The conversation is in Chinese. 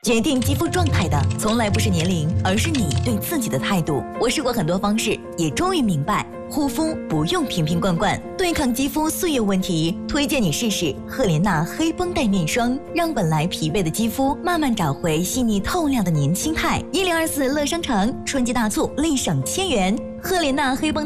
决定肌肤状态的从来不是年龄，而是你对自己的态度。我试过很多方式，也终于明白，护肤不用瓶瓶罐罐，对抗肌肤岁月问题，推荐你试试赫莲娜黑绷带面霜，让本来疲惫的肌肤慢慢找回细腻透亮的年轻态。1024乐商城春季大促，立省1000元，赫莲娜黑绷。